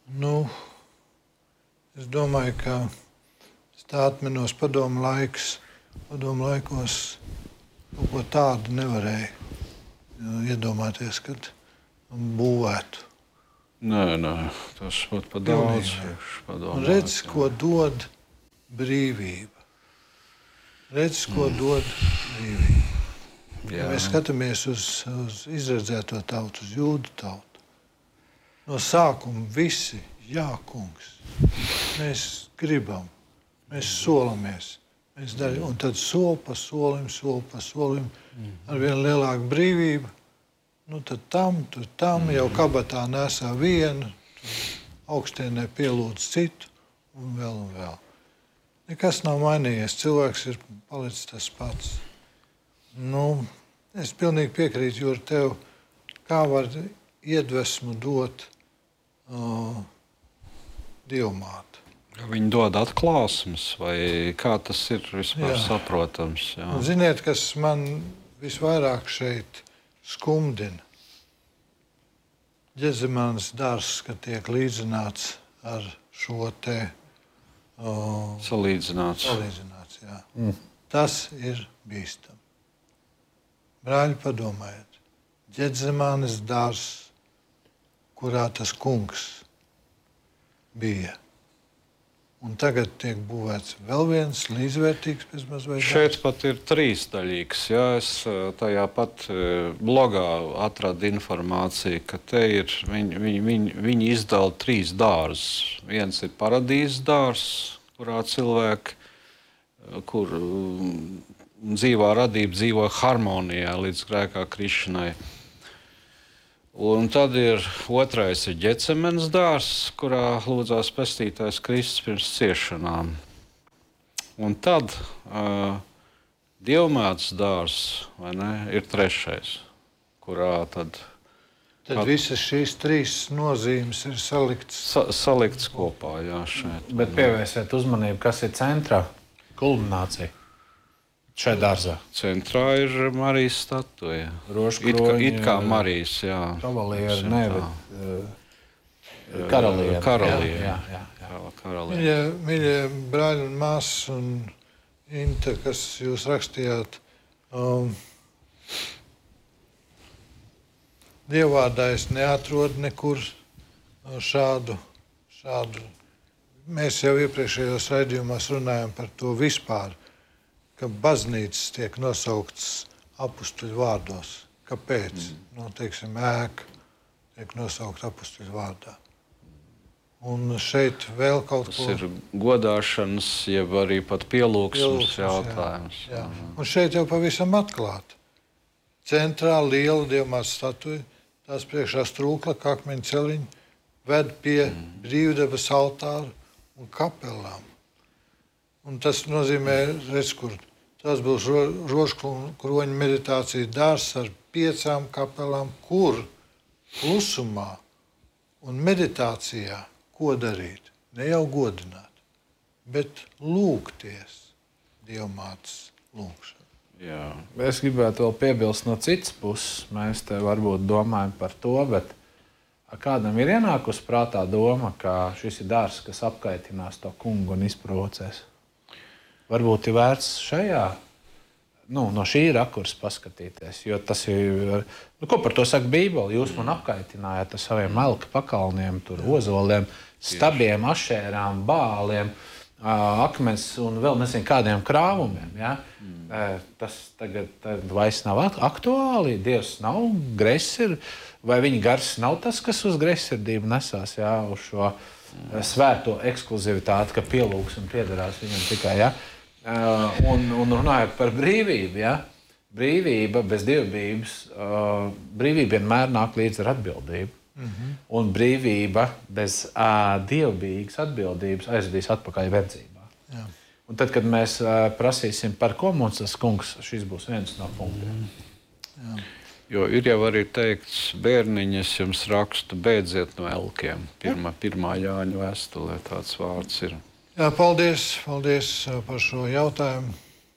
Nu, es domāju, ka tā atminos padomu laikos kaut ko tādu nevarēja iedomāties, kad būvētu. Nē, tas pat pa daudz. Redz, ko dod brīvība. Ja mēs skatāmies uz izredzēto tautu, uz jūdu tautu, no sākuma visi, jā, kungs, mēs gribam, mēs solamies, mēs darām, un tad soli pa solim, ar vien lielāku brīvību, nu tad tam jau kabatā nesā vienu, augstienē pielūdz citu, un vēl. Nekas nav mainījies, cilvēks ir palicis tas pats. Nu, es pilnīgi piekrītu, Jūri, tev, kā var iedvesmu dot Dievmāte. Viņi dod atklāsmes, vai kā tas ir vispār saprotams? Jā. Un ziniet, kas man visvairāk šeit skumdina? Ģezemanes dārzs, kad tiek līdzināts ar šo te Salīdzināts, jā. Tas ir bīstami. Brāļi, padomājiet. Ģezemanes dārzs, kurā tas kungs bija. Un tagad tiek būvēts vēl viens līdzvērtīgs bezmazliet. Šeit pat ir trīsdaļīgs. Jā, es tajā pat blogā atradu informāciju, ka te ir viņi izdala 3 dārzus. Viens ir paradīzes dārzs, kurā cilvēki, kur dzīvā radība dzīvo harmonijā līdz grēkā krišanai. Un tad ir otrais ir Ģecemenes dārzs, kurā lūdzās pestītājs Kristus pirms ciešanām. Un tad Dievmātes dārzs, vai ne, ir trešais, kurā tad visas šīs 3 nozīmes ir salikts kopā, jā, šeit. Bet pievērsiet uzmanību, kas ir centrā, kulminācija. Šajā dārzā. Centrā ir Marijas statuja. Rožkroņi, it kā Marijas, jā. Kavalieri, karaliene. Jā. Mīļie brāļi un māsas un Inta, kas jūs rakstījāt, Dievvārdā es neatrodu nekur šādu. Mēs jau iepriekšējos raidījumos runājam par to vispār, ka baznīcas tiek nosauktas apustuļu vārdos. Kāpēc? Teiksim, ēka tiek nosaukta apustuļu vārdā. Un šeit vēl kaut kas ir godāšanas, jeb arī pat pielūgsmes jautājums. Jā. Un šeit jau pavisam atklāti. Centrā liela Dievmātes statuja, tās priekšā strūkla, kā akmeņa celiņa, ved pie brīvdabas altāra un kapelām. Un tas nozīmē, kur tas būs rožkroņa meditācija dārzs ar 5 kapelām, kur klusumā un meditācijā ko darīt? Ne jau godināt, bet lūgties Dievmātes lūgšanu. Jā. Es gribētu vēl piebilst no citas puses. Mēs te varbūt domājam par to, bet kādam ir ienākusi prātā doma, ka šis ir dārzs, kas apkaitinās to kungu un izprovocēs. Varbūt ir vērts šajā, no šī rakursa paskatīties, jo tas ir, ko par to saka Bībele? Jūs man apkaitinājāt ar saviem melka pakalniem, ozoliem, stabiem, ašērām, bāliem, akmens un vēl nezinu kādiem krāvumiem. Ja? Tas tagad vairs nav aktuāli, Dievs nav gresir, vai viņa gars nav tas, kas uz gresirdību nesās, ja? Uz šo svēto ekskluzivitāti, ka pielūgs un piederās viņam tikai. Ja? Un runājot par brīvību, ja? Brīvība bez dievbības, brīvība vienmēr nāk līdz ar atbildību. Un brīvība bez dievbīgas atbildības aizvedīs atpakaļ verdzībā. Jā. Un tad, kad mēs prasīsim, par ko mums tas kungs, šis būs viens no punktiem. Jā. Jo ir jau arī teikts, bērniņi, es jums rakstu, beidziet no elkiem. Pirmā Jāņa vēstulē tāds vārds ir. Jā, paldies par šo jautājumu.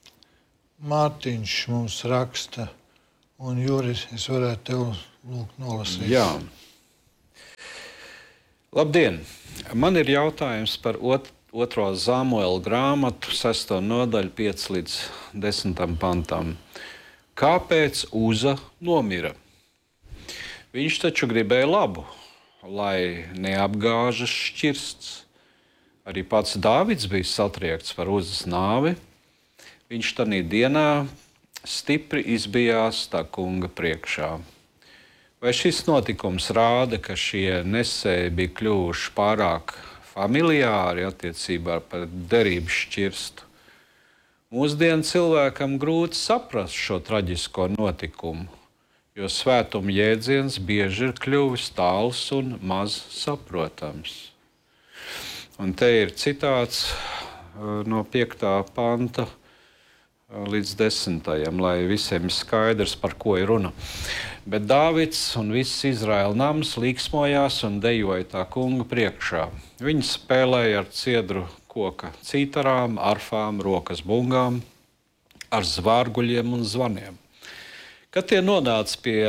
Mārtiņš mums raksta, un Juris, es varētu tev lūgt nolasīt. Jā. Labdien! Man ir jautājums par otro Samuela grāmatu, 6. nodaļu, 5 līdz 10. pantam. Kāpēc Uza nomira? Viņš taču gribēja labu, lai neapgāžas šķirsts. Arī pats Dāvids bija satriekts par Uzas nāvi. Viņš tanī dienā stipri izbijās tā kunga priekšā. Vai šis notikums rāda, ka šie nesēji bija kļuvuši pārāk familiāri attiecībā par derību šķirstu? Mūsdienu cilvēkam grūti saprast šo traģisko notikumu, jo svētuma jēdziens bieži ir kļuvis tāls un maz saprotams. Un te ir citāts no 5. panta līdz 10. lai visiem ir skaidrs, par ko ir runa. Bet Dāvids un viss Izraēla nams līksmojās un dejoja tā kunga priekšā. Viņi spēlēja ar ciedru koka cītarām, arfām, rokas bungām, ar zvārguļiem un zvaniem. Kad tie nonāca pie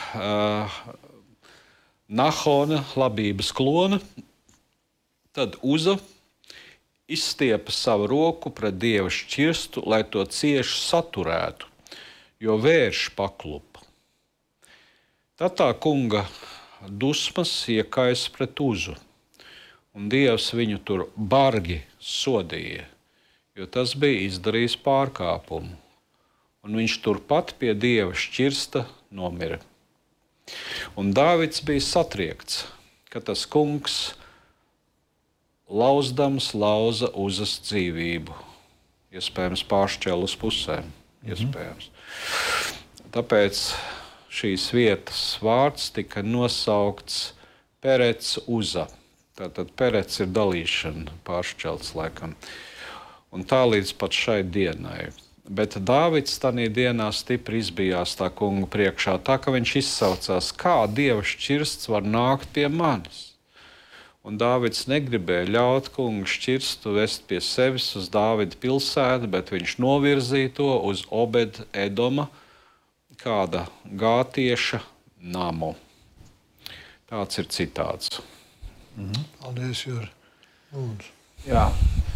Nahona labības klona, tad Uza izstiepa savu roku pret dieva šķirstu, lai to cieši saturētu, jo vērš paklupa. Tad tā kunga dusmas iekais pret Uzu, un dievs viņu tur bargi sodīja, jo tas bija izdarījis pārkāpumu, un viņš turpat pie dieva šķirsta nomira. Un Dāvids bija satriekts, ka tas kungs lauzdams lauza Uzas dzīvību. Iespējams, pāršķēl uz pusēm. Iespējams. Tāpēc šīs vietas vārds tika nosaukts Perets Uza. Tātad Perets ir dalīšana, pāršķelts laikam. Un tā līdz pat šai dienai. Bet Dāvids tanī dienā stipri izbijās tā kunga priekšā, tā ka viņš izsaucās, kā dieva šķirsts var nākt pie manis. Un Dāvids negribēja ļaut kungu šķirstu vest pie sevis uz Dāvida pilsētu, bet viņš novirzīja to uz Obed Edoma, kāda gātieša namu. Tāds ir citāts. Paldies, Juri. Lūdzu. Jā.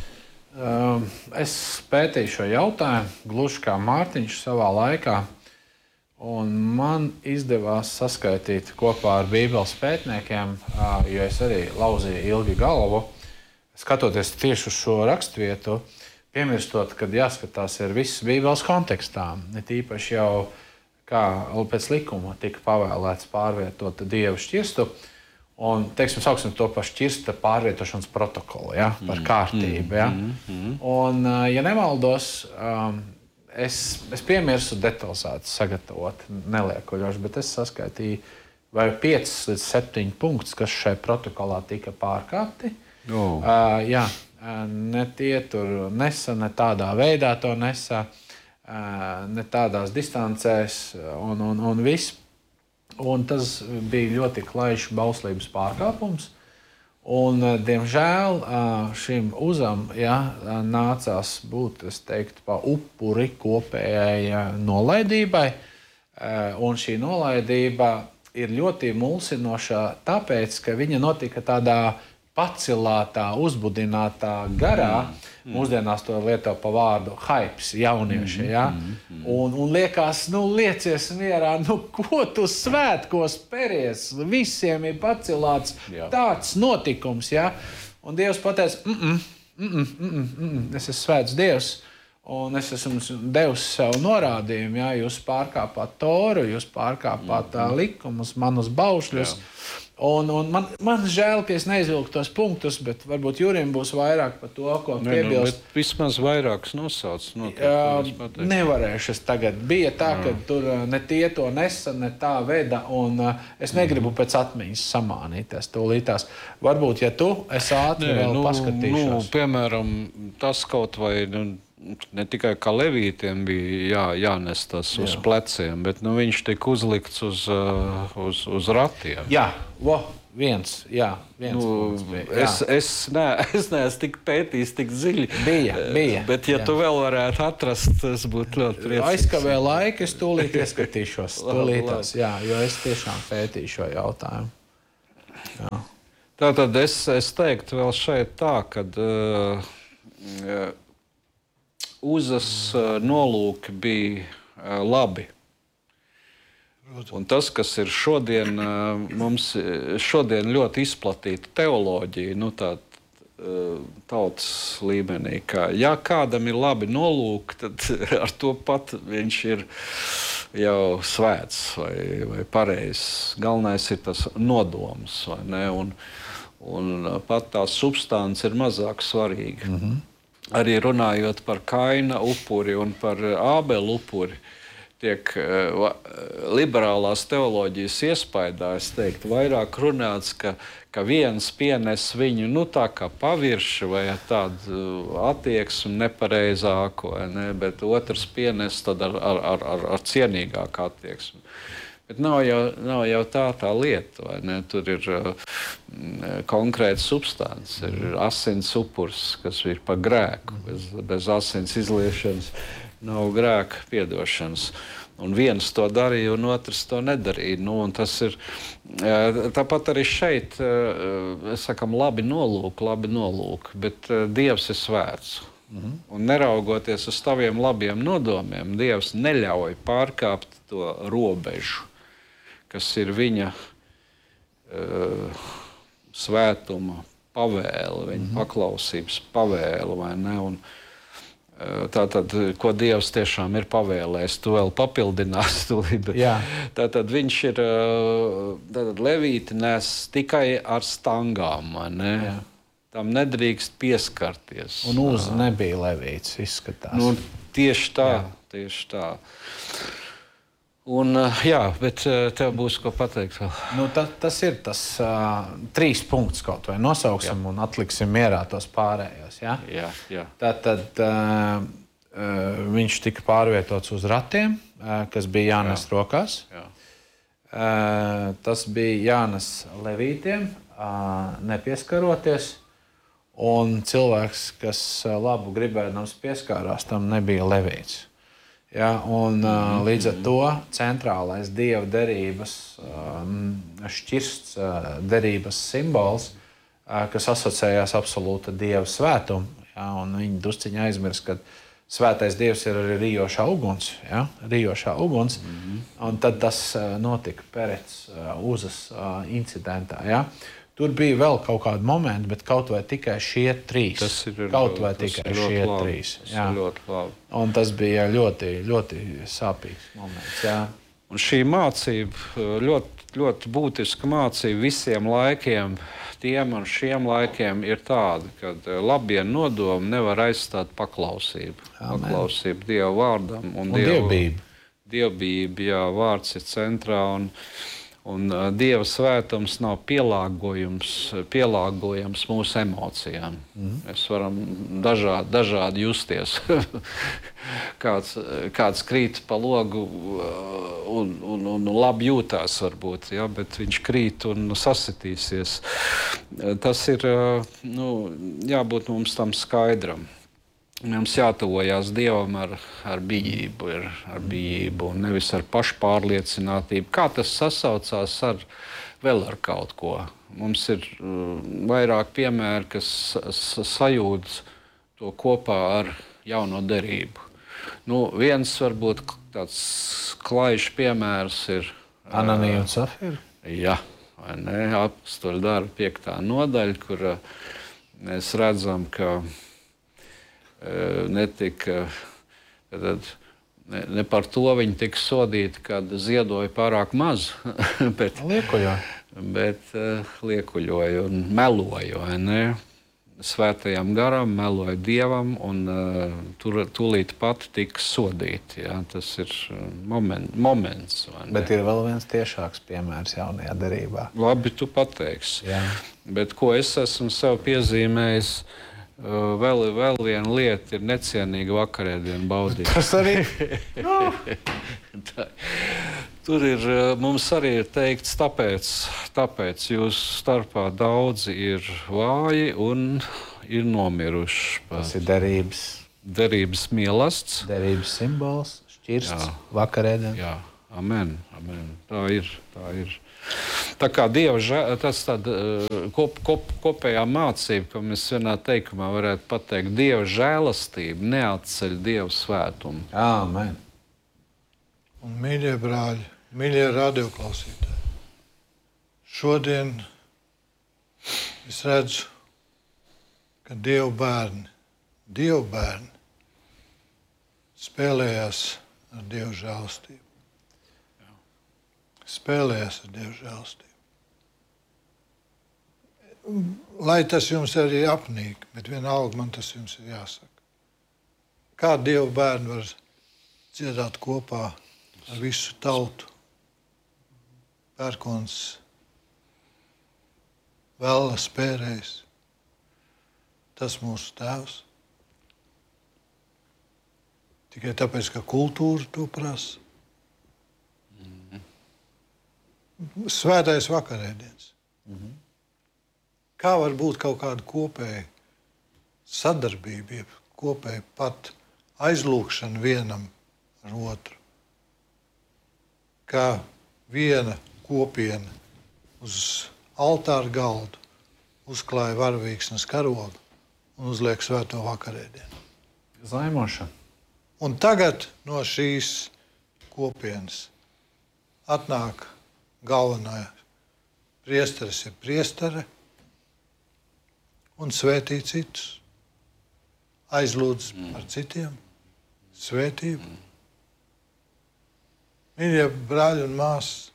Es pētīju šo jautājumu, gluži kā Mārtiņš savā laikā. Un man izdevās saskaitīt kopā ar Bībeles pētniekiem, jo es arī lauzīju ilgi galvu, skatoties tieši uz šo raksturvietu, piemirstot, kad jāskatās ir viss Bībeles kontekstā. It īpaši jau kā pēc likuma tika pavēlēts pārvietot dievu šķirstu, un, teiksim, sauksim to par šķirsta pārvietošanas protokolu, ja, par kārtību. Ja. Un, ja nemaldos, es piemirsu detalizēti sagatavot, neliekuļoši, bet es saskaitīju vai 5 līdz 7 punktus, kas šai protokolā tika pārkāpti. Jā, ne tie tur nesa, ne tādā veidā to nesa, ne tādās distancēs un viss. Un tas bija ļoti klajšs bauslības pārkāpums. Un, diemžēl šim Uzam nācās būt, es teiktu, pa upuri kopējai nolaidībai. Un šī nolaidība ir ļoti mulsinošā, tāpēc, ka viņa notika tādā pacilātā, uzbudinātā garā. Mūsdienās to lieto pa vārdu hypes jaunieši. Ja? Un liekas, liecies mierā, ko tu svētkos peries? Visiem ir pacilāts tāds notikums. Ja? Un Dievs pateica, es esmu svēts Dievs, un es esmu devis savu norādījumu. Ja? Jūs pārkāpāt Toru, jūs pārkāpāt likumus, manus baušļus. Un man žēl, ka es neizvilku tos punktus, bet varbūt Jurim būs vairāk par to, ko piebilst. Vismaz vairākas nosauc. Nevarēšu es tagad. Bija tā, ka tur ne tie to nesa, ne tā veda, un es negribu pēc atmiņas samānīties tūlītās. Varbūt, ja es ātri vēl paskatīšos. Piemēram, tas kaut vai... Ne tikai kā levītiem bija jānes tas uz pleciem, bet viņš tika uzlikts uz ratiem. Jā, viens punkts bija. Es neesmu tik pētījis, tik dziļi. Bija. Bet, ja tu vēl varētu atrast, tas būtu ļoti priecīgs. Aizkavē laiku, es tūlīt ieskatīšos. Jo es tiešām pētīju šo jautājumu. Jā. Tātad es teiktu vēl šeit tā, ka Uzas nolūki bija labi. Un tas, kas ir šodien, mums šodien ļoti izplatīta teoloģija, tautas līmenī, ka ja kādam ir labi nolūki, tad ar to pat viņš ir jau svēts vai pareizs. Galvenais ir tas nodoms, vai ne? Un pat tā substance ir mazāk svarīga. Arī runājot par Kaina upuri un par Ābela upuri, tiek liberālās teoloģijas iespaidā, es teiktu, vairāk runāts, ka viens pienes viņu tā kā pavirši vai tādu attieksmi nepareizāku, vai ne? Bet otrs pienes tad ar cienīgāku attieksmi. Bet nav jau tā lieta, vai ne? Tur ir konkrēta substance, ir asins upurs, kas ir par grēku. Bez asins izliešanas nav grēka piedošanas. Un viens to darīja, un otrs to nedarīja. Un tas ir tāpat arī šeit, sakam, labi nolūki, bet Dievs ir svēts. Un neraugoties uz taviem labiem nodomiem, Dievs neļauj pārkāpt to robežu, kas ir viņa svētuma pavēle, viņa paklausības pavēle, vai ne? Un tātad, ko Dievs tiešām ir pavēlējis, to vēl papildinās. Tātad viņš ir, levīti nes tikai ar stangām, vai ne? Jā. Tam nedrīkst pieskarties. Un Uza nebija levīts, izskatās. Tieši tā. Un, bet tev būs ko pateikt vēl. Tas ir tas 3 punkts kaut vai nosauksim un atliksim mierā tos pārējos. Jā. Tātad viņš tika pārvietots uz ratiem, kas bija jānes rokās. Jā. Tas bija jānes levītiem, nepieskaroties. Un cilvēks, kas labu gribēdams pieskārās, tam nebija levīts. Ja, un, līdz ar to centrālais Dieva derības šķirsts, derības simbols, kas asociējās absolūta Dieva svētumu. Ja, un viņi drusciņi aizmirst, ka svētais Dievs ir arī rijošā uguns. Ja, rijošā uguns. Un tad tas notika Perets Uzas incidentā. Ja. Tur bija vēl kaut kādi momenti, bet kaut vai tikai šie 3. Tas ir ļoti labi. Un tas bija ļoti, ļoti sāpīgs moments. Jā. Un šī mācība, ļoti, ļoti būtiska mācība visiem laikiem, tiem un šiem laikiem ir tāda, ka labie nodomi nevar aizstāt paklausību. Amen. Paklausību Dieva vārdam. Un dievbību. Dievbība, jā, vārds ir centrā. Un Dieva svētums nav pielāgojams mūsu emocijām. Mēs varam dažādi justies. kāds krīt pa logu un labi jūtās varbūt, ja, bet viņš krīt un sasitīsies. Tas ir jābūt mums tam skaidram. Mums jātuvojās Dievam ar bijību, un nevis ar pašpārliecinātību. Kā tas sasaucās vēl ar kaut ko? Mums ir vairāk piemēri, kas sajūdz to kopā ar jauno derību. Viens varbūt tāds klaišs piemērs ir Ananija un Safira. Jā, vai ne? Apostļu darbu 5. nodaļa, kur mēs redzam, ka ne par to viņi tika sodīti, kad ziedoja pārāk maz, bet liekuļoja un meloja, vai ne? Svētajam garam, meloja Dievam, un tūlīt pat tika sodīti. Ja? Tas ir moments. Bet ir vēl viens tiešāks piemērs jaunajā derībā. Labi, tu pateiksi. Jā. Bet ko es esmu sev piezīmējis, vēl viena lieta ir necienīga vakarēdienu baudīt. Tas arī Tur ir, mums arī ir teikts, tāpēc jūsu starpā daudzi ir vāji un ir nomiruši. Tas ir derības mīlestība. Derības simbols, šķirsts, vakarēdienu. Jā, amen. Tā ir. Tā kā tas tāda kopējā mācība, ko mēs vienā teikumā varētu pateikt, Dieva žēlastība neatceļ Dieva svētumu. Āmen. Un, mīļie brāļi, mīļie radioklausītāji, šodien es redzu, ka Dieva bērni spēlējās ar Dieva žēlastību. Spēlējās ar Dieva žēlastību. Lai tas jums arī apnīk, bet vienalga man tas jums ir jāsaka. Kā Dieva bērni var dziedāt kopā ar visu tautu? Pērkons, Vēlas, Pērējs, tas mūsu tēvs. Tikai tāpēc, ka kultūra to prasa. Svētais vakarēdiens. Kā var būt kaut kāda kopēja sadarbība, kopēja pat aizlūgšana vienam ar otru? Kā viena kopiena uz altāra galdu uzklāja varavīksnes karogu un uzliek svēto vakarēdienu. Zaimošana. Un tagad no šīs kopienas atnāk galvenā priesteris ir priestere un svētī citus. Aizlūdz par citiem svētību. Mīļie brāļi un māsas,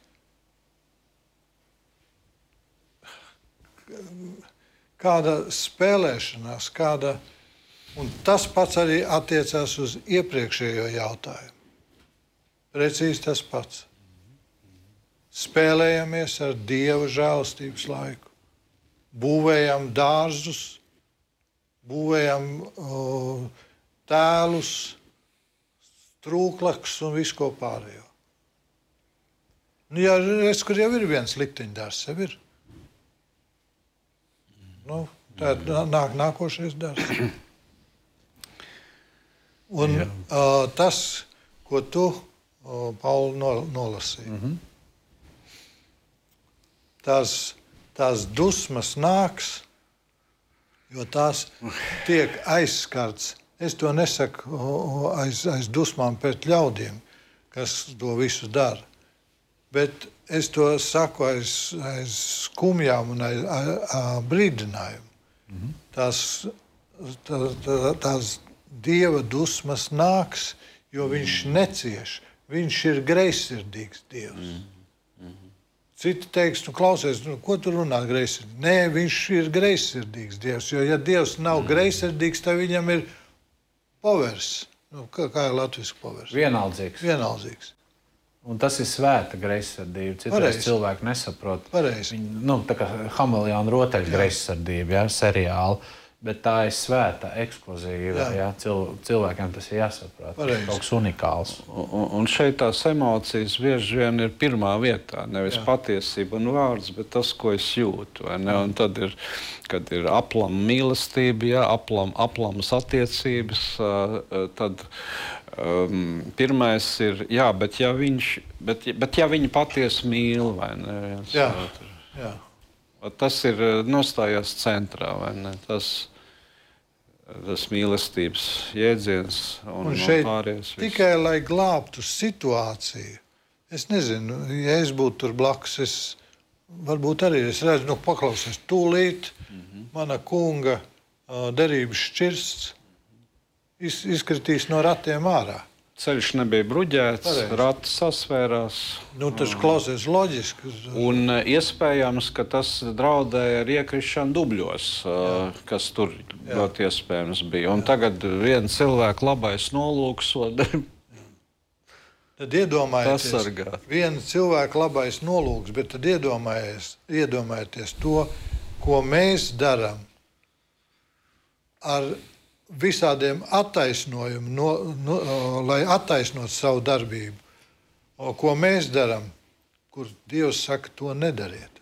kāda spēlēšanās, un tas pats arī attiecās uz iepriekšējo jautājumu. Precīzi tas pats. Spēlējamies ar Dieva žēlastības laiku. Būvējam dārzus, būvējam tēlus, trūklakus un visu ko pārējo. Nu, jā, redz, kur jau ir viens likteņdārs, jau ir. Nu, tā nāk nākošais dārs. Un tas, ko tu, Pauli, nolasīji, tās dusmas nāks, jo tās tiek aizskarts. Es to nesaku aiz dusmām pret ļaudīm, kas to visu dara. Bet es to saku aiz skumjām un aiz brīdinājumu. Tās Dieva dusmas nāks, jo viņš necieš. Viņš ir greizsirdīgs Dievs. Citi teiks, klausies, ko tu runā greizsirdīgs? Nē, viņš ir greizsirdīgs Dievs, jo ja Dievs nav greizsirdīgs, tad viņam ir povers. Kā ir latviski povers? Vienaldzīgs. Un tas ir svēta greizsirdība. Citreiz cilvēki nesaprot. Pareizi. Tā kā Hameleona rotaļu greizsirdība, seriāli. Bet tā ir svēta, ekskluzīva. Jā, cilvēkiem tas ir jāsaprot. Tas ir kaut kas unikāls. Un šeit tās emocijas bieži vien ir pirmā vietā. Nevis patiesība un vārds, bet tas, ko es jūtu. Un tad ir, kad ir aplama mīlestība, aplamas attiecības, tad pirmais ir, bet ja viņi patiesi mīl, vai ne? Jā. Tas ir nostājās centrā, vai ne? Tas mīlestības jēdziens un šeit pārējais. Tikai, lai glābtu situāciju. Es nezinu, ja es būtu tur blakus, varbūt arī es redzu, paklausies, tūlīt mana kunga derības šķirsts izkritīs no ratiem ārā. Ceļš nebija bruģēts, rati sasvērās. Tas klausies loģiski. Un iespējams, ka tas draudēja ar iekrišanu dubļos, kas tur ļoti iespējams bija. Un tagad viena cilvēka labais nolūks tad iedomājieties, viena cilvēka labais nolūks, bet tad iedomājieties to, ko mēs darām ar visādiem attaisnojumiem, lai attaisnotu savu darbību. Ko mēs darām, kur Dievs saka, to nedariet.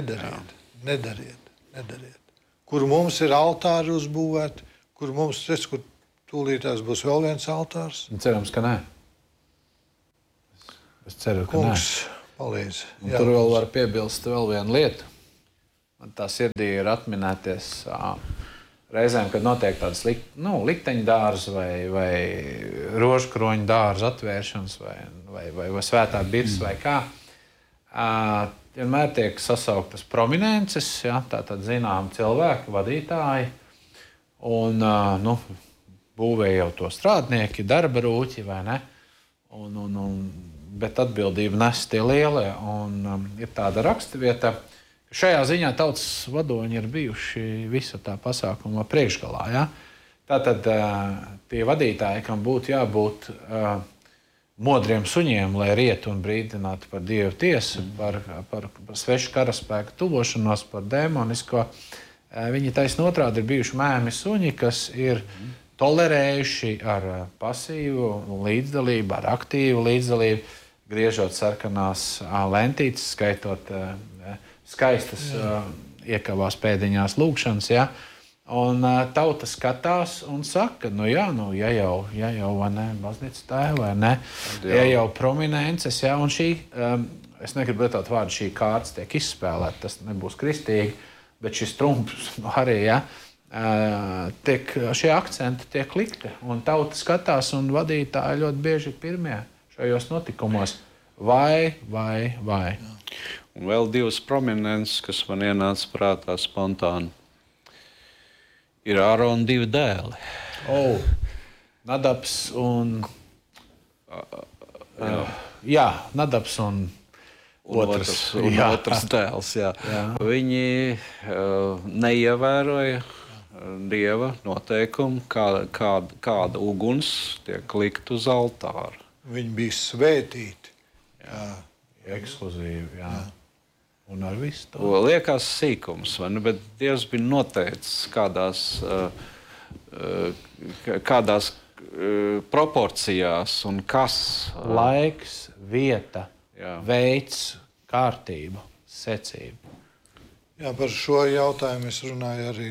Kur mums ir altāri uzbūvēti, kur mums, kur tūlītās būs vēl viens altārs. Cerams, ka nē. Es ceru, ka Kungs, palīdz. Tur vēl var piebilst vēl vienu lietu. Man tā sirdī ir atminēties reizēm, kad notiek tādas likteņu dārza vai rožkroņu dārza atvēršanas vai svētā birs vai kā. Vienmēr tiek sasauktas prominences, ja, tātad zinām cilvēki, vadītāji, un būvē jau to strādnieki, darba rūķi, vai ne? Bet atbildība nes tie lielie, un ir tāda raksturvieta, ka šajā ziņā tautas vadoņi ir bijuši visa tā pasākuma priekšgalā. Ja? Tātad tie vadītāji, kam būtu jābūt modriem suņiem, lai riet un brīdinātu par Dievu tiesu, par svešu karaspēku tuvošanos, par dēmonisko. Viņi taisn otrādi ir bijuši mēmi suņi, kas ir tolerējuši ar pasīvu līdzdalību, ar aktīvu līdzdalību, griežot sarkanās lentītes, skaitot skaistas iekavās pēdiņās lūgšanas. Ja? Un tauta skatās un saka, ja jau vai ne, baznīcas tēva vai ne, ja jau prominences, ja, un šī, es negribu lietot vārdu, šī kārtas tiek izspēlēta, tas nebūs kristīgi, bet šis trumps arī, ja, šie akcenti tiek likti, un tauta skatās, un vadītāji ļoti bieži ir pirmie šajos notikumos. Vai. Un vēl divas prominences, kas man ienāca prātā spontāni. Ir Ārona divi dēli. Nadabs un... Nadabs un otrs dēls. Jā. Viņi neievēroja Dieva noteikumu, kāda uguns tiek likt uz altāra. Viņi bija svētīti. Ekskluzīvi, jā. Un ar visu to. Liekas sīkums, vai ne? Bet Dievs bija noteicis kādās proporcijās un kas. Laiks, vieta, veids, kārtība, secība. Jā, par šo jautājumu es runāju arī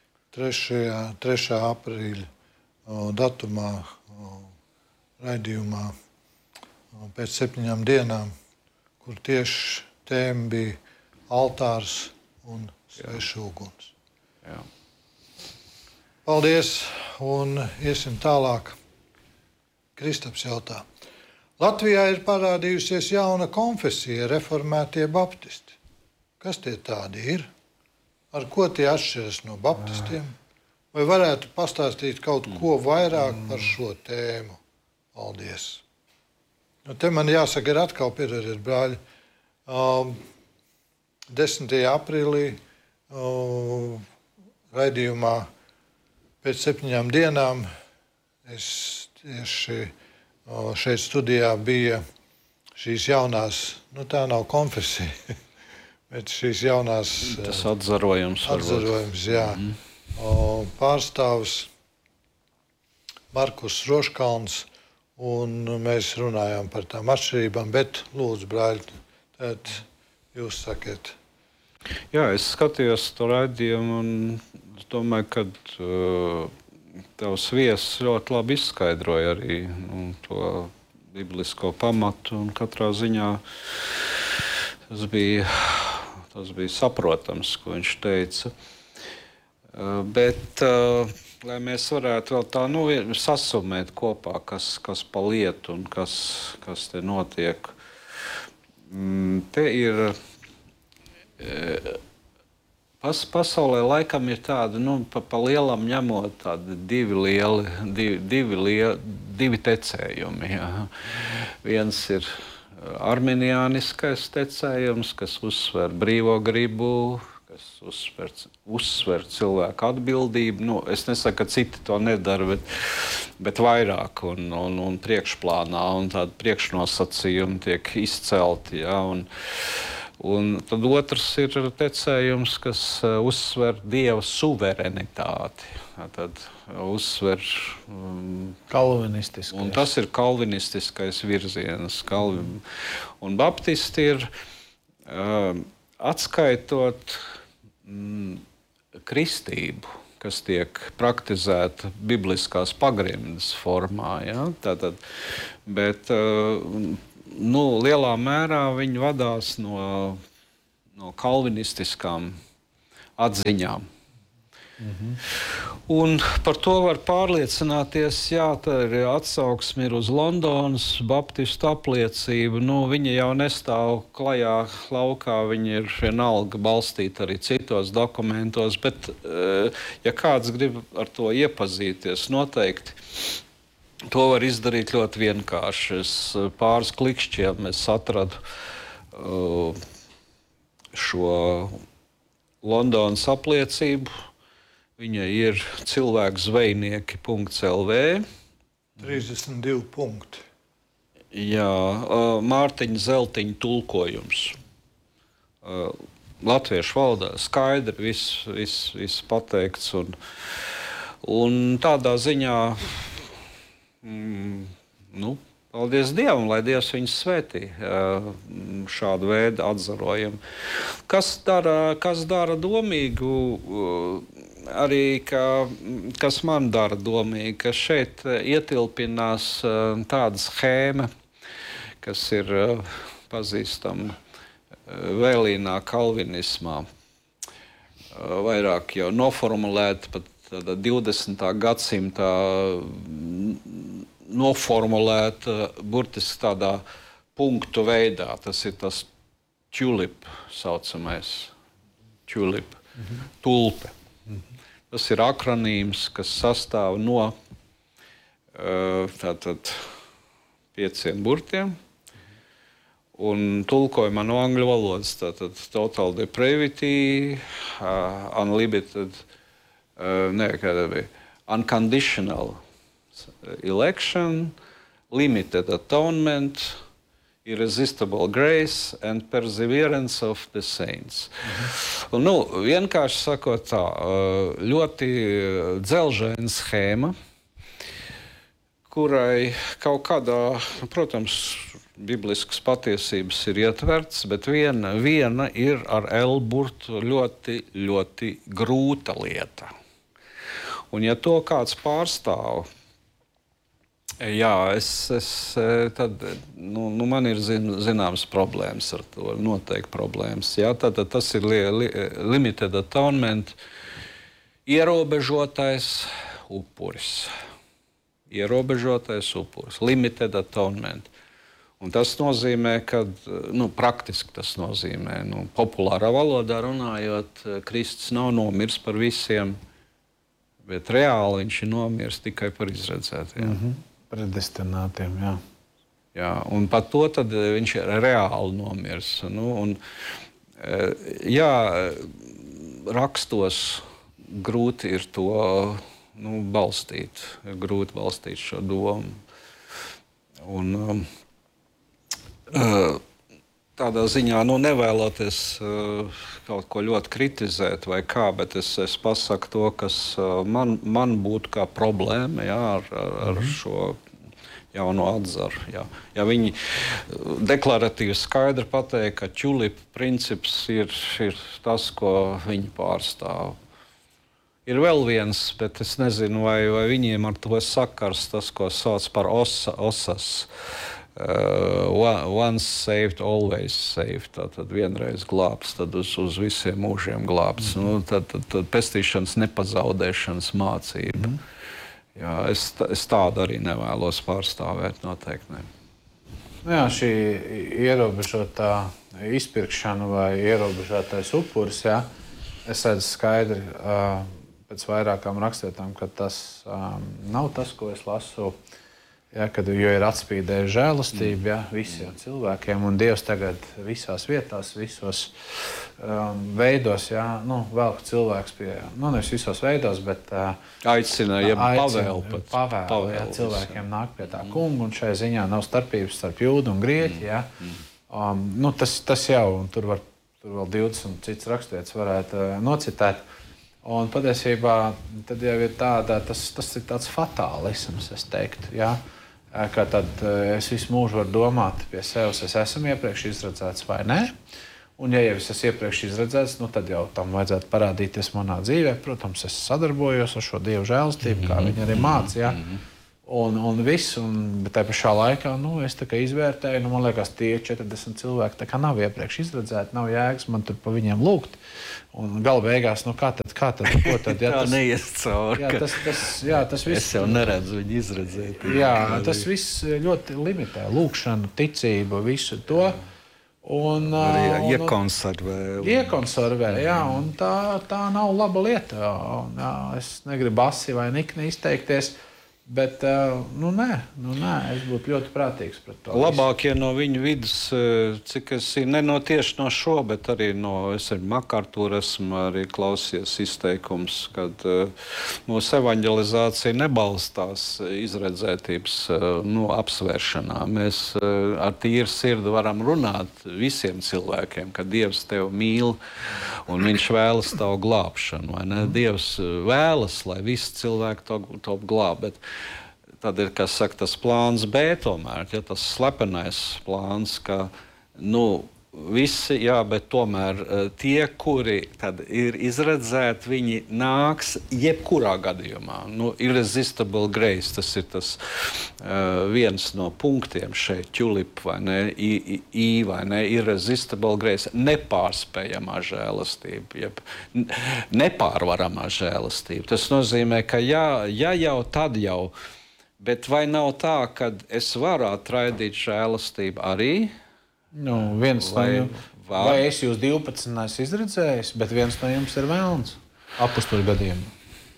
3. aprīļa datumā, raidījumā pēc 7 dienām, kur tieši tēma bija altārs un svešu uguns. Jā. Paldies, un iesim tālāk. Kristaps jautā. Latvijā ir parādījusies jauna konfesija, reformētie baptisti. Kas tie tādi ir? Ar ko tie atšķiras no baptistiem? Vai varētu pastāstīt kaut ko vairāk par šo tēmu? Paldies. Te man jāsaka, ir atkal piedodiet, brāļi. 10. aprīlī raidījumā pēc 7 dienām es tieši šeit studijā bija šīs jaunās, tā nav konfesija, bet šīs jaunās... Tas atzarojums. Jā. Pārstāvs Markus Roškalns, un mēs runājām par tām atšķirībām, bet lūdzu, brāļi, tad jūs sakiet. Jā, es skatījos to raidījumu un es domāju, ka tavs viesis ļoti labi izskaidroja arī to biblisko pamatu, un katrā ziņā tas bija saprotams, ko viņš teica. Bet, lai mēs varētu vēl tā sasumēt kopā, kas pa lietu un kas te notiek, te ir pasaulē laikam ir tāda, pa lielam ņemot tādi divi tecējumi. Jā. Viens ir arminiāniskais tecējums, kas uzsver brīvo gribu, kas uzsver cilvēku atbildību. Es nesaku, ka citi to nedara, bet vairāk un priekšplānā, un tādi priekšnosacījumi tiek izcelti. Ja, un tad otrs ir tecējums, kas uzsver Dieva suverenitāti. Tad uzsver... Kalvinistiskais. Un tas ir kalvinistiskais virziens. Un baptisti ir atskaitot kristību, kas tiek praktizēta bibliskās pagrindas formā. Ja? Bet lielā mērā viņi vadās no kalvinistiskām atziņām. Un par to var pārliecināties, tā ir atsauksme uz Londonas baptistu apliecību. Viņi jau nestāv klajā laukā, viņi ir vienalga balstīti arī citos dokumentos, bet, ja kāds grib ar to iepazīties, noteikti to var izdarīt ļoti vienkārši. Pāris klikšķiem es atradu šo Londonas apliecību. Viņa ir cilvēkzvejnieki.lv. 32 punkti. Jā, Mārtiņa Zeltiņa tulkojums. Latviešu valodā skaidri viss pateikts. Un tādā ziņā, paldies Dievam, lai Dievs viņus svētī šādu veidu atzarojumu. Kas dara domīgu? Arī kas man dara domīgi, ka šeit ietilpinās tāda schēma, kas ir pazīstama vēlīnā kalvinismā. Vairāk jau noformulēta, pat 20. gadsimtā noformulēta burtiski tādā punktu veidā. Tas ir tas tulip saucamais. Tulip. Tulpe. Tas ir akronīms, kas sastāv no 5 burtiem. Un tulkojumā no angļu valodas tātad total depravity, unlimited, unconditional election, limited atonement, irresistible grace and perseverance of the saints. Un, vienkārši sakot tā, ļoti dzelžaina schēma, kurai kaut kādā, protams, bibliskas patiesības ir ietverts, bet viena ir ar L-burtu ļoti, ļoti grūta lieta. Un ja to kāds pārstāv, tad man ir zināmas problēmas ar to, noteikti problēmas. Tad tas ir limited atonement, ierobežotais upuris. Ierobežotais upuris, limited atonement. Un tas nozīmē, ka praktiski tas nozīmē, populārā valodā runājot, Kristus nav nomiris par visiem, bet reāli viņš ir nomiris tikai par izredzētiem. Predestinātiem, jā. Jā, un par to tad viņš ir reāli nomiris. Rakstos grūti ir to balstīt. Grūti balstīt šo domu. Un tādā ziņā nevēloties kaut ko ļoti kritizēt vai kā, bet es pasaku to, kas man būtu kā problēma ar šo jauno atzaru. Ja viņi deklaratīvi skaidri pateikt, ka tulip princips ir tas, ko viņi pārstāv. Ir vēl viens, bet es nezinu, vai viņiem ar to sakars tas, ko sauc par osas. Once saved, always saved. Tad vienreiz glābts, tad uz visiem mūžiem glābts. Tad pestīšanas nepazaudēšanas mācība. Jā, es tādu arī nevēlos pārstāvēt, noteikti ne. Jā, šī ierobežotā izpirkšana vai ierobežotais upuris, es redzu skaidri pēc vairākām rakstietām, ka tas nav tas, ko es lasu. Jo ir atspīdēja žēlastība visiem cilvēkiem, un Dievs tagad visās vietās, visos veidos, velk cilvēks pie, nevis visos veidos, bet aicina, pavēl cilvēkiem nāk pie tā kunga, un šai ziņā nav starpības starp jūdu un grieķi. Tas jau, un tur vēl 20 cits rakstietis varētu nocitēt. Un patiesībā tad jau ir tas ir tāds fatālisms, es teiktu, ka tad es visu mūžu varu domāt pie sevis, es esmu iepriekš izredzēts vai nē. Un ja jau es esmu iepriekš izredzēts, tad jau tam vajadzētu parādīties manā dzīvē. Protams, es sadarbojos ar šo Dievu žēlastību, kā viņi arī māca. un viss. Bet tajā pašā laikā es tā kā izvērtēju, man liekas, tie 40 cilvēki tā kā nav iepriekš izredzēti, nav jēgas man tur pa viņiem lūgt. Un gala beigās, kā tad, ko tad? Jā, tas neies cauri. Tas viss. Es jau neredzu viņu izredzēt. Jā, tas viss ļoti limitē. Lūkšanu, ticību, visu to. Arī iekonservē. Jā, un tā nav laba lieta. Es negribu asi vai nikni izteikties. Bet, nē, es būtu ļoti prātīgs pret to. Labākie no viņu vidus, cik es ne no tieši no šo, bet arī es ar Makartūru esmu arī klausījies izteikums, kad mūsu evanģelizācija nebalstās izredzētības apsvēršanā. Mēs ar tīru sirdi varam runāt visiem cilvēkiem, ka Dievs tevi mīl un viņš vēlas tavu glābšanu. Vai ne? Dievs vēlas, lai visi cilvēki to glāb, bet tad ir, kas saka, tas plāns B tomēr, tas slepenais plāns, ka, visi, jā, bet tomēr tie, kuri tad ir izredzēti, viņi nāks jebkurā gadījumā. Irresistible grace, tas ir tas viens no punktiem šeit, tulip, vai ne, vai ne, irresistible grace, nepārspējamā žēlastība, nepārvaramā žēlastība. Tas nozīmē, ka jau tad jau, bet vai nav tā, ka es varu atraidīt žēlastību arī? Vai es jūs 12 neesmu izredzējis, bet viens no jums ir vēlns apustuļu gadījumā?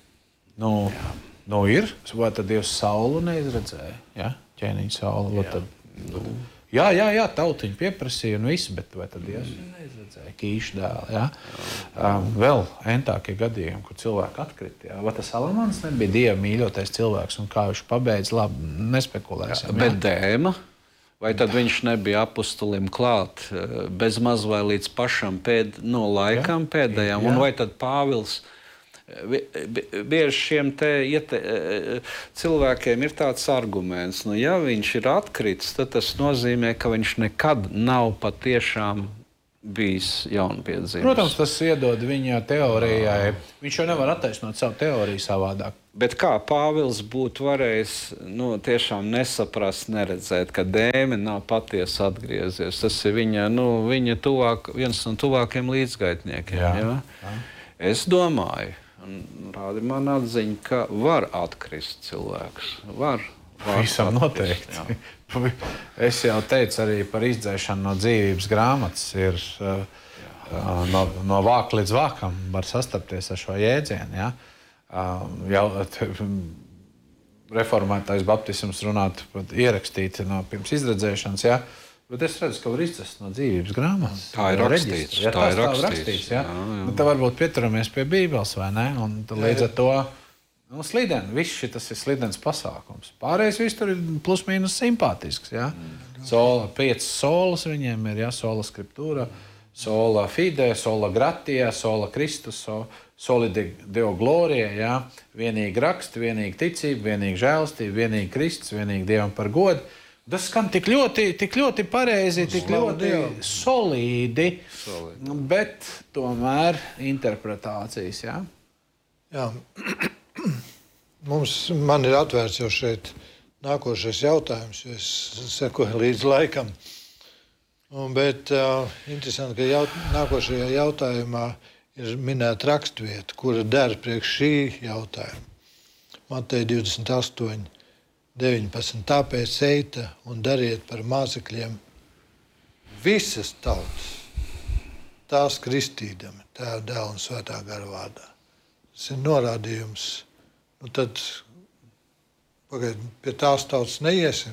Ir. Vai tad Dievs Saulu neizredzēja? Ja? Ķēniņu Saulu. Jā, tautiņi pieprasīja un viss, bet vai tad Dievs neizredzēja Kīšu dēlu? Ja? Vēl entākie gadījumi, kur cilvēki atkrita. Ja? Vai tas Salamans nebija Dieva mīļotais cilvēks un kā viņš pabeidz, labi, nespekulēsim. Bet Dēma? Vai tad viņš nebija apustulim klāt bezmaz vai līdz pašam laikam pēdējām? Un vai tad Pāvils, bieži šiem cilvēkiem ir tāds arguments, ja viņš ir atkritis, tad tas nozīmē, ka viņš nekad nav patiešām bijis jaunpiedzimts. Protams, tas iedod viņa teorijai. Viņš jau nevar attaisnot savu teoriju savādāk. Bet kā Pāvils būtu varējis tiešām nesaprast, neredzēt, ka Dēme nav patiesi atgriezies? Tas ir viņa viens no tuvākiem līdzgaitniekiem. Jā. Es domāju, rādi man atziņa, ka var atkrist cilvēks. Var Visam noteikti. Es jau teicu arī par izdzēšanu no dzīvības grāmatas. Ir, no vāka līdz vākam var sastapties ar šo jēdzienu. Ja? Reformētais baptisms runāt, ierakstīti pirms izredzēšanas. Ja? Bet es redzu, ka var izdzēst no dzīvības grāmatas. Tā ir rakstīts. Ja, tā ir rakstīts. Ja? Jā. Tad varbūt pieturamies pie Bībeles, vai ne? Un līdz ar to slideni. Viss šis ir slidens pasākums. Pārējais viss tur ir plus mīnus simpātisks. Ja? 5 solas viņiem ir, ja? Sola scriptura, sola fide, sola gratia, sola Kristus, soli Deo gloria, ja? Vienīgi raksti, vienīgi ticība, vienīgi žēlastība, vienīgi Kristus, vienīgi Dievam par godu. Tas skan tik ļoti pareizi, tik ļoti solīdi, bet tomēr interpretācijas. Ja? Jā. Man ir atvērts jau šeit nākošais jautājums, jo es sekoju līdz laikam. Bet interesanti, ka nākošajā jautājumā ir minēta rakstvieta, kura der priekš šī jautājuma. Mateja 28, 19. Tāpēc ejiet un dariet par mācekļiem visas tautas, tās kristīdami, Tēva, Dēla un Svētā gara vārdā. Tas ir norādījums. Tad pie tās tautas neiesim.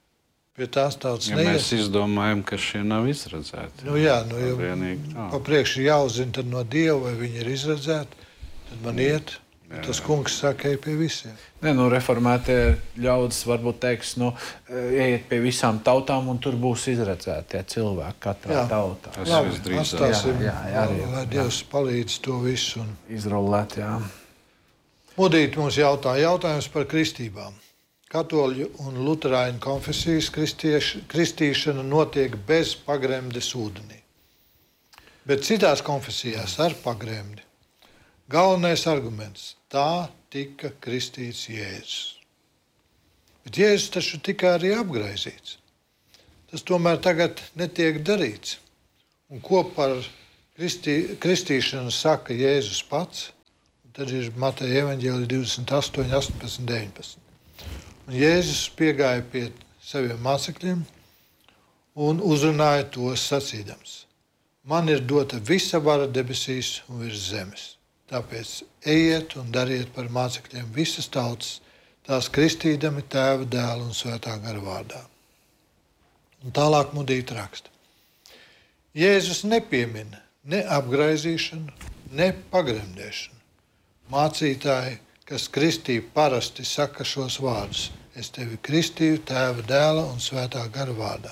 Mēs izdomājam, ka šie nav izredzēti. Pa priekšu jāuzzina tad no Dieva, vai viņi ir izredzēti, tad man iet. Tas kungs saka, ej pie visiem. Reformētie ļaudis varbūt teiks, ejiet pie visām tautām, un tur būs izredzētie cilvēki katrā tautā. Tas visdrīzāk. Lai Dievs palīdz to visu. Izrullēt, jā. Mudīt mums jautājums par kristībām. Katoļu un luterāņu konfesijas kristīšana notiek bez pagremdes ūdenī. Bet citās konfesijās ar pagremdi. Galvenais arguments – tā tika kristīts Jēzus. Bet Jēzus taču tika arī apgraizīts. Tas tomēr tagad netiek darīts. Un ko par kristīšanu saka Jēzus pats? Tad ir Mateja evaņģēlija 28, 18, 19. Un Jēzus piegāja pie saviem mācekļiem un uzrunāja tos sacīdams: Man ir dota visa vara debesīs un virs zemes. Tāpēc ejiet un dariet par mācekļiem visas tautas, tās kristīdami Tēva, Dēla un Svētā gara vārdā. Un tālāk mudīt raksta. Jēzus nepiemina ne apgraizīšanu, ne pagremdēšanu. Mācītāji, kas kristīja, parasti saka šos vārdus: Es tevi kristīju Tēva, Dēla un Svētā gara vārdā.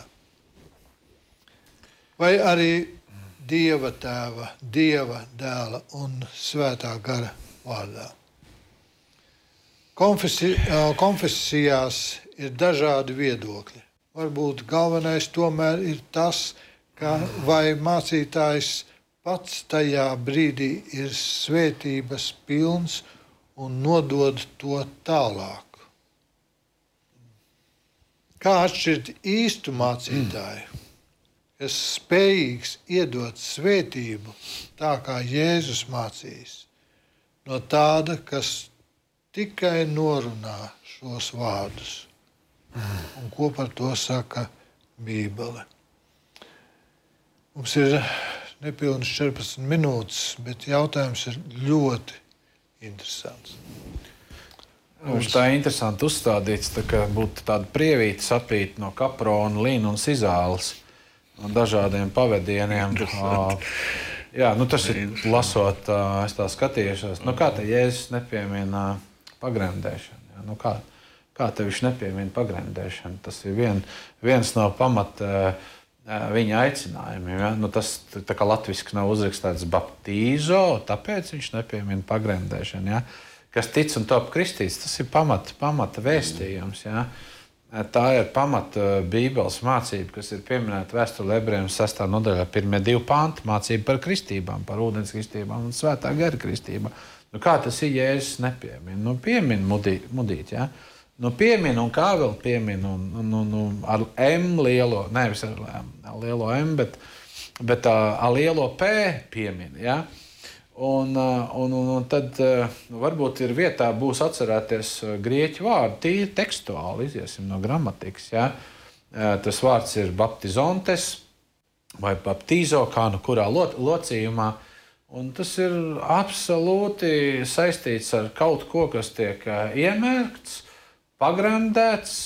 Vai arī Dieva Tēva, Dieva Dēla un Svētā gara vārdā. Konfesijās ir dažādi viedokļi. Varbūt galvenais tomēr ir tas, ka vai mācītājs pats tajā brīdī ir svētības pilns un nodod to tālāk. Kā atšķirt īstu mācītāju, kas spējīgs iedot svētību tā, kā Jēzus mācījis, no tāda, kas tikai norunā šos vārdus? Un ko par to saka Bībele? Mums ir nepilnas 14 minūtes, bet jautājums ir ļoti interesants. Mums tā ir interesanti uzstādīts, tā kā būtu tāda prievīta sapīta no kaprona, līna un sizāles, no dažādiem pavadieniem. Jā, tas ir lasot, es tā skatījos, kā te Jēzus nepiemina pagremdēšanu? Jā, kā te viņš nepiemina pagremdēšanu? Tas ir viens no pamata viņa aicinājumiem. Ja? Tas tā kā latviski nav uzrakstīts baptīzo, tāpēc viņš nepiemina pagremdēšanu. Ja? Kas tic un top kristīts, tas ir pamata vēstījums. Ja? Tā ir pamata Bībeles mācība, kas ir pieminēta vēstulē Ebrejiem 6. nodaļā, pirmie 2 panti, mācība par kristībām, par ūdens kristībām un Svētā gara kristībām. Kā tas ir, Jēzus nepiemina? Piemina mudīt, ja? Piemina un kā vēl piemina, ar M lielo, nevis ar lielo M, bet ar lielo P piemina. Ja? Un tad varbūt ir vietā būs atcerēties grieķu vārdu, tīri tekstuāli, iziesim no gramatikas. Ja? Tas vārds ir baptizontes vai baptīzo, kā nu kurā locījumā. Un tas ir absolūti saistīts ar kaut ko, kas tiek iemērkts, pagremdēts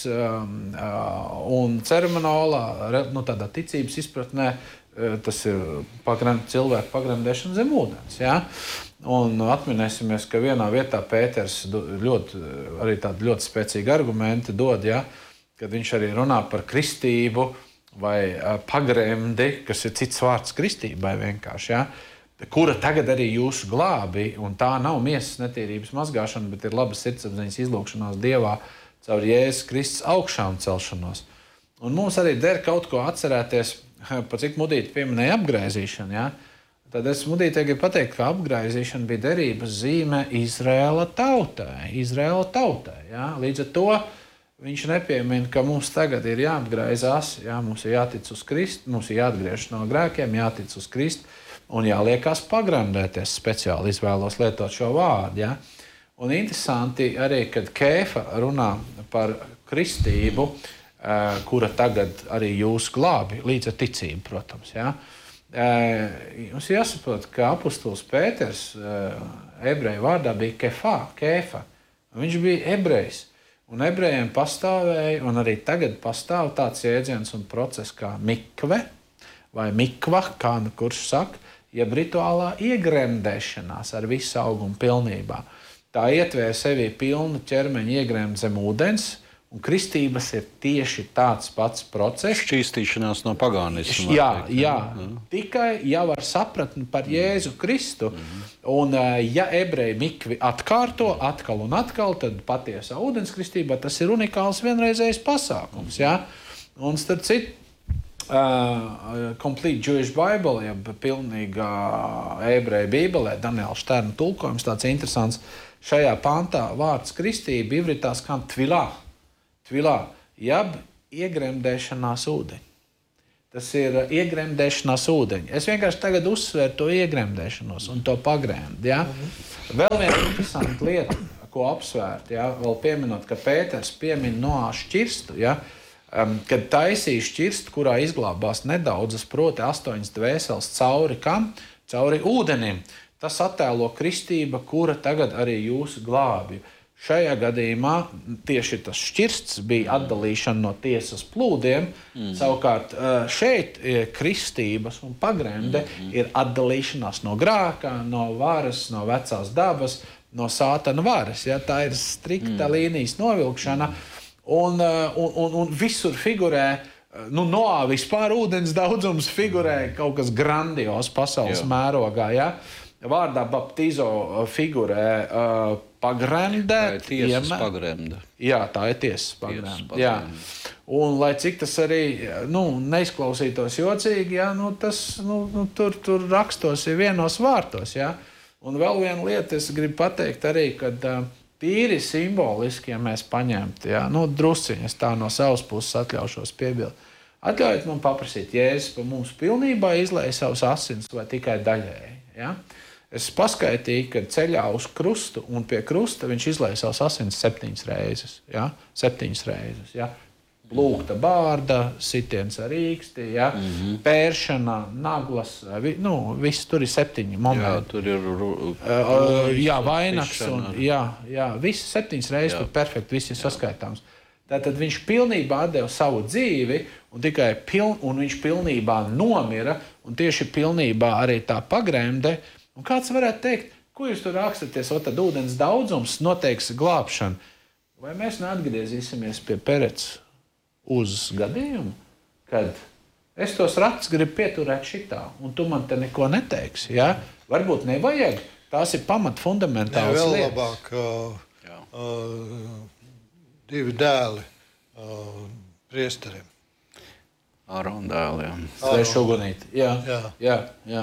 un ceremonālā, tādā ticības izpratnē, tas ir cilvēku pagremdēšana zem ūdens. Ja? Un atminēsimies, ka vienā vietā Pēters arī tādu ļoti spēcīgu argumentu dod, ja? Kad viņš arī runā par kristību vai pagremdi, kas ir cits vārds kristībai vienkārši. Ja? Kura tagad arī jūsu glābi, un tā nav miesas netīrības mazgāšana, bet ir laba sirdsapziņas izlūgšanās Dievā caur Jēzus Kristus augšām celšanos. Un mums arī der kaut ko atcerēties, par cik mudīti pieminēja apgraizīšanu. Ja? Tad es mudītē gribu pateikt, ka apgraizīšana bija derības zīme Izraēla tautai. Ja? Līdz ar to viņš nepiemina, ka mums tagad ir jāapgraizās, ja? Mums ir jātic uz Kristu, mums ir jāatgriežas no grēkiem, jātic uz Kristu. Un jāliekās pagremdēties, speciāli izvēlos lietot šo vārdu. Ja? Un interesanti arī, kad Kēfa runā par kristību, kura tagad arī jūs glābi, līdz ar ticību, protams. Ja? Mums jāsaprot, ka apustulis Pēters ebreju vārdā bija Kēfa. Viņš bija ebrejs. Un ebrejiem pastāvēja, un arī tagad pastāv tāds jēdziens un process kā mikve vai mikva, kā nu kurš saka, jeb rituālā iegremdēšanās ar visu augumu pilnībā. Tā ietvēra sevī pilnu ķermeņa iegremdi zem ūdens, un kristības ir tieši tāds pats process. Šķīstīšanās no pagānisma. Jā. Tikai jau ar sapratni par Jēzu Kristu. Un ja ebreji mikvi atkārto atkal un atkal, tad patiesā ūdens kristībā tas ir unikāls vienreizējs pasākums. Ja? Un starp citu, Complete Jewish Bible, jeb pilnīgā ebreju bībelē, Daniela Šterna tulkojums, tāds interesants. Šajā pantā vārds kristība ivritā skan tvilā. tvilā, jeb iegremdēšanās ūdeņi. Tas ir iegremdēšanās ūdeņi. Es vienkārši tagad uzsveru to iegremdēšanos un to pagremdi. Ja? Vēl viena interesanta lieta, ko apsvērt, ja? Vēl pieminot, ka Pēters piemin Noā šķirstu, ja? Kad taisīja šķirstu, kurā izglābās nedaudzas, proti 8 dvēseles cauri kam? Cauri ūdenim. Tas attēlo kristība, kura tagad arī jūs glābj. Šajā gadījumā tieši tas šķirsts bija atdalīšana no tiesas plūdiem. Savukārt šeit kristības un pagremde ir atdalīšanās no grēka, no varas, no vecās dabas, no sātana varas. Ja? Tā ir strikta līnijas novilkšana un visur figurē. Noā vispār ūdens daudzums figurē kaut kas grandios pasaules mērogā. Ja? Vārdā baptizo figurē pagremdēt. Tā ir tiesas pagremde. Jā, tā ir tiesas pagremde. Jā. Un, lai cik tas arī neizklausītos jocīgi, ja, tur rakstos ir vienos vārtos. Ja. Un vēl viena lieta, es gribu pateikt arī, kad tīri simboliski, ja mēs paņemtu, ja, drusciņas tā no savas puses atļaušos piebilst. Atļaujiet man paprasīt, Jēzus pa mums pilnībā izlēja savus asins vai tikai daļēji. Ja? Es paskaitīju, ka ceļā uz krustu un pie krusta viņš izlēja savus asins 7 reizes. Ja? 7 reizes. Ja? Plūkta bārda, sitiens ar īksti, ja? Pēršana, naglas, viss tur ir 7 momenti. Jā, tur ir vainaks un viss 7 reizes tur perfekti, viss ir saskaitāms. Tātad viņš pilnībā atdeva savu dzīvi un viņš pilnībā nomira un tieši pilnībā arī tā pagremde. Un kāds varētu teikt, ko jūs tur rakstaties, tad ūdens daudzums noteiks glābšanu. Vai mēs neatgriezīsimies pie Perets uz gadījumu, kad es tos rakstus gribu pieturēt šitā, un tu man te neko neteiksi? Ja? Varbūt nevajag. Tās ir pamat fundamentālas lietas. Vēl labāk 2 dēli priesteriem. Ārona dēliem. Svešu ugunīti. Jā.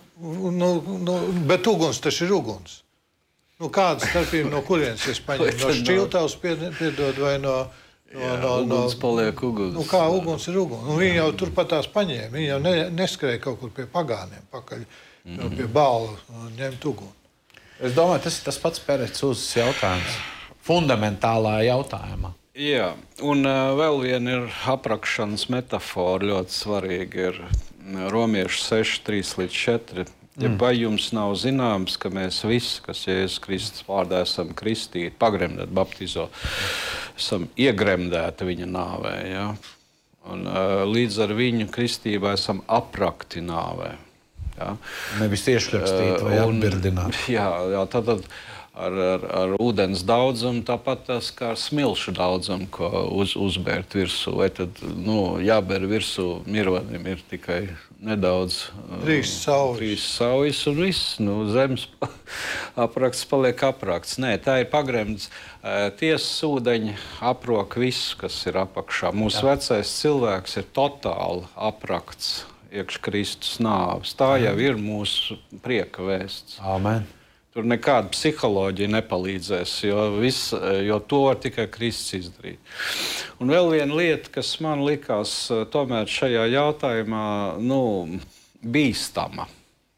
Bet uguns taču ir uguns. Kāda starpība no kurienes es paņemu? No šķiltavas piedod vai no... Uguns paliek uguns. Kā uguns ir uguns? Viņi jau turpat tās paņēma. Viņi jau neskrēja kaut kur pie pagāniem pakaļ, pie bāla ņemt uguni. Es domāju, tas ir tas pats Perets uzas jautājums. Fundamentālā jautājumā. Jā, un vēl viena ir aprakšanas metafora ļoti svarīga. Ir Romiešu 6, 3-4. Vai jums nav zināms, ka mēs visi, kas Jēzus Kristus vārdā esam kristīti, pagremdēti, baptizo, esam iegremdēti viņa nāvē. Ja? Un līdz ar viņu kristībā esam aprakti nāvē. Ja? Nevis iešrakstīt vai atbirdināt. Jā, tad ar ūdens daudzumu, tāpat tas kā ar smilšu daudzumu, ko uzbērt virsū. Vai tad, jāber virsū mirvanim ir tikai nedaudz 3 saujas un viss. Zemes apraksts paliek apraksts. Nē, tā ir pagremds. Tiesas ūdeņi aprok visu, kas ir apakšā. Mūsu vecais cilvēks ir totāli aprakts iekš Kristus nāves. Tā jau ir mūsu prieka vēsts. Amen. Tur nekāda psiholoģija nepalīdzēs, jo to var tikai Kristus izdarīt. Un vēl viena lieta, kas man likās tomēr šajā jautājumā bīstama.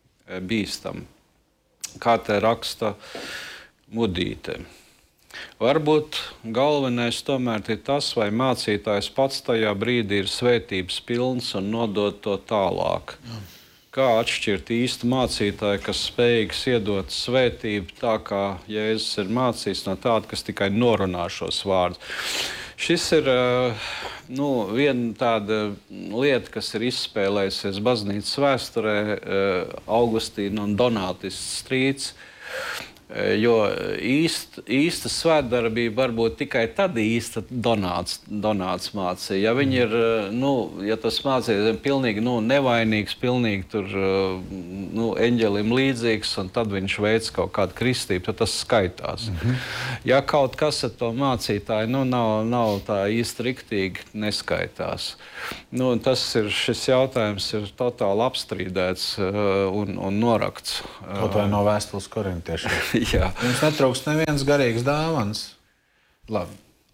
Kā te raksta Mudīte. Varbūt galvenais tomēr ir tas, vai mācītājs pats tajā brīdī ir svētības pilns un nodot to tālāk. Kā atšķirt īstu mācītāju, kas spējīgs iedot svētību tā, kā Jēzus ir mācījis, no tāda, kas tikai norunā šos vārdus. Šis ir viena tāda lieta, kas ir izspēlējusies baznīcas vēsturē, Augustīna un Donātists strīds. Jo īsta svētdarbība var būt tikai tad īsta Donāts mācīja. Ja viņi ir, ja tas mācīja pilnīgi nevainīgs, pilnīgi tur eņģelim līdzīgs, un tad viņš veic kaut kādu kristību, tad tas skaitās. Ja kaut kas ar to mācītāju nav tā īsti riktīgi, neskaitās. Šis jautājums ir totāli apstrīdēts un norakts. Kaut vai no vēstules korintiešiem. Jā. Jums netrūkst nevienas garīgas dāvanas. Labi.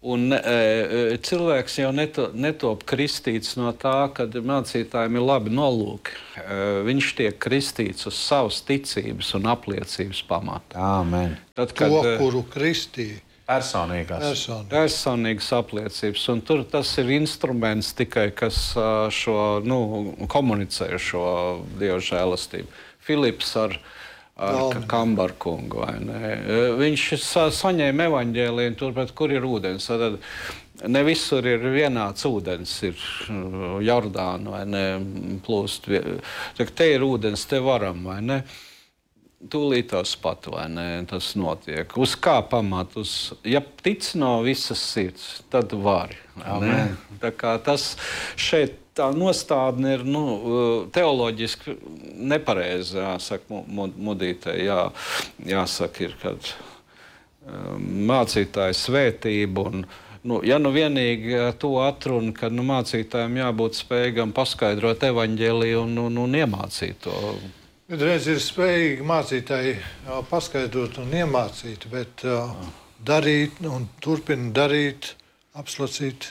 Un cilvēks jau netop kristīts no tā, kad mācītājiem ir labi nolūki. Viņš tiek kristīts uz savas ticības un apliecības pamata. Amen. Tad, Kuru kristīja. Personīgas apliecības. Un tur tas ir instruments tikai, kas komunicē šo Dieva žēlastību. Filips ar Kambarkungu, vai ne? Viņš saņēma evaņģēliju, turpēc, kur ir ūdens. Tad ne visur ir vienāds ūdens, ir Jordāna, vai ne, plūst. Te ir ūdens, te varam, vai ne? Tūlītās pat, vai ne, tas notiek. Uz kā pamat? Ja tic no visas sirds, tad vari. Tā kā tas šeit tā nostādne ir teoloģiski nepareizi, jāsaka, mudītē. Jāsaka, ir, kad mācītāja svētība un ja vienīgi to atruna, kad mācītājiem jābūt spējīgam paskaidrot evaņģēliju un iemācīt to. Reiz ir spējīgi mācītāji paskaidrot un iemācīt, bet darīt un turpina darīt, apslacīt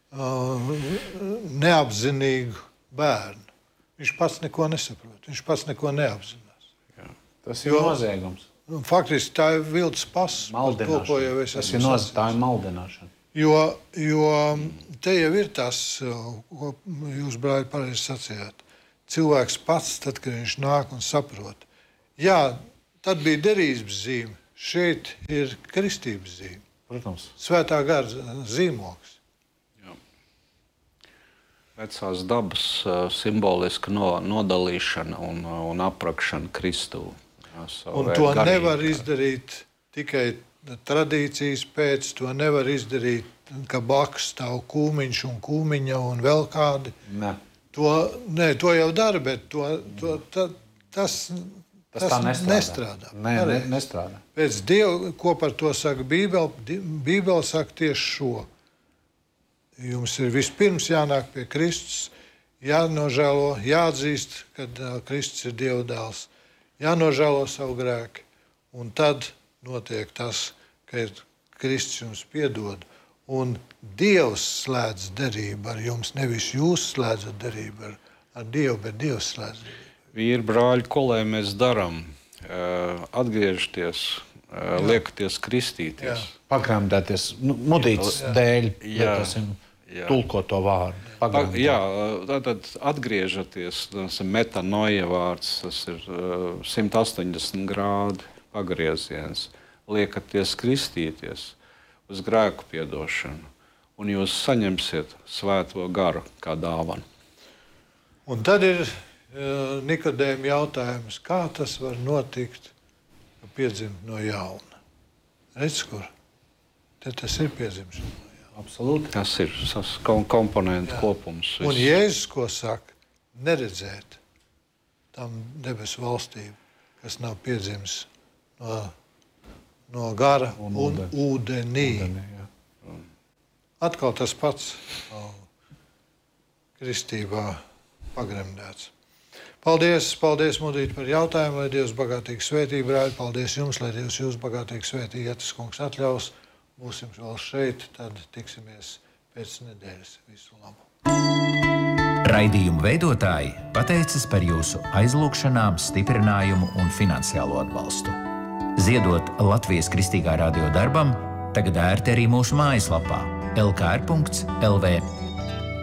neapzinīgu bērnu. Viņš pats neko nesaprot, viņš pats neko neapzinās. Jā. Tas ir noziegums. Faktiski tā ir viltus pasas. Tas ir tā ir maldināšana. Jo te jau ir tas, ko jūs, brāļi, pareizi sacījāt. Cilvēks pats, tad, kad viņš nāk un saprot. Jā, tad bija derības zīme. Šeit ir kristības zīme. Protams. Svētā gara zīmogs. Vecās dabas simboliska nodalīšana un aprakšana Kristū. Un to nevar izdarīt tikai tradīcijas pēc, to nevar izdarīt, ka blakus stāv kūmiņš un kūmiņa un vēl kādi. To jau dara, bet tas nestrādā. Nestrādā. Pēc Dieva, ko par to saka Bībele? Bībele saka tieši šo. Jums ir vispirms jānāk pie Kristus, jānožēlo, jāatzīst, ka Kristus ir Dieva dēls, jānožēlo savu grēku, un tad notiek tas, ka Kristus jums piedod, un Dievs slēdz derību ar jums, nevis jūs slēdzat derību ar Dievu, bet Dievs slēdz derību. Vīri, brāļi, ko lai mēs darām? Atgriežties, liekaties kristīties. Pagremdēties, mudītas dēļ, tulkot to vārdu. Tātad atgriežaties, tas ir metanoja vārds, tas ir 180 grādi pagrieziens. Liekaties kristīties uz grēku piedošanu, un jūs saņemsiet svēto garu kā dāvanu. Un tad ir Nikodēma jautājums, kā tas var notikt, ka piedzimt no jauna? Redz, kur? Tad tas ir piedzimšana no jauna. Absolūti. Tas ir komponentu kopums. Un Jēzus, ko saka, neredzēt tam debesu valstību, kas nav piedzimis no gara un ūdenī. Atkal tas pats kristībā pagremdēts. Paldies, Mudīt, par jautājumu, lai Dievs bagātīgi svētī, brāļi. Paldies jums, lai Dievs jūs bagātīgi svētī, ja tas kungs atļaus. Būsim vēl šeit, tad tiksimies pēc nedēļas. Visu labu. Raidījumu veidotāji pateicas par jūsu aizlūgšanām, stiprinājumu un finansiālo atbalstu. Ziedot Latvijas Kristīgā radio darbam, tagad ērti arī mūsu mājaslapā lkr.lv.